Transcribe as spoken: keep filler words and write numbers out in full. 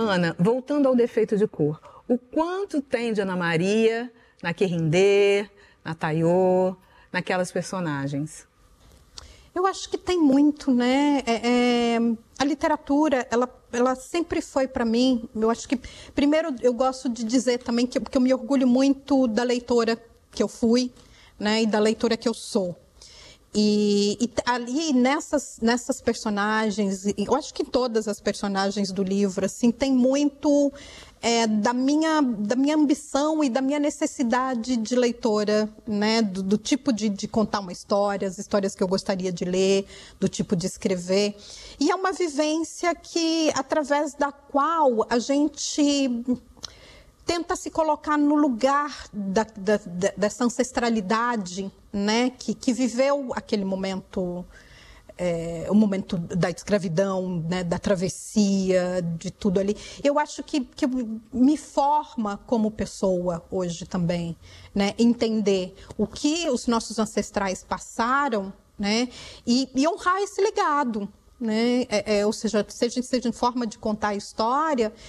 Ana, voltando ao defeito de cor, o quanto tem de Ana Maria na Querindé, na Tayô, naquelas personagens? Eu acho que tem muito, né? É, é, a literatura, ela, ela sempre foi para mim, eu acho que, primeiro, eu gosto de dizer também que, que eu me orgulho muito da leitora que eu fui, né? E da leitora que eu sou. E, e ali, nessas, nessas personagens, eu acho que todas as personagens do livro, assim, tem muito é, da, minha, da minha ambição e da minha necessidade de leitora, né? Do, do tipo de, de contar uma história, as histórias que eu gostaria de ler, do tipo de escrever. E é uma vivência que, através da qual a gente tenta se colocar no lugar da, da, dessa ancestralidade, né, que, que viveu aquele momento, é, o momento da escravidão, né, da travessia, de tudo ali. Eu acho que, que me forma como pessoa hoje também, né, entender o que os nossos ancestrais passaram, né, e, e honrar esse legado. Né? É, é, ou seja, seja, seja em forma de contar a história,